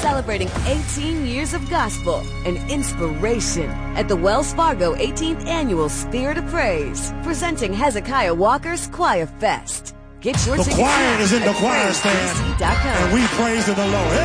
celebrating 18 years of gospel and inspiration at the Wells Fargo 18th Annual Spirit of Praise, presenting Hezekiah Walker's Choir Fest. Get your tickets choir is in the choir stand, and we praise the Lord.